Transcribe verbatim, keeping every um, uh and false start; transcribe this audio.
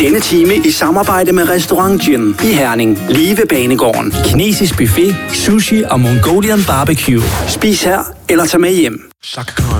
Denne time i samarbejde med Restaurant Gin i Herning, lige ved Banegården. Kinesisk buffet, sushi og Mongolian barbecue. Spis her eller tag med hjem. Chaka Khan.